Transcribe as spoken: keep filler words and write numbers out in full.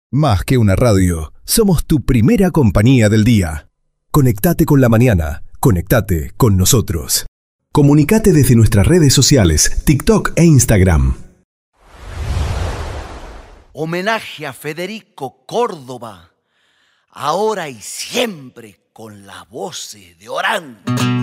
Más que una radio, somos tu primera compañía del día. Conectate con la mañana, conectate con nosotros. Comunicate desde nuestras redes sociales, TikTok e Instagram. Homenaje a Federico Córdoba, ahora y siempre con las voces de Orán.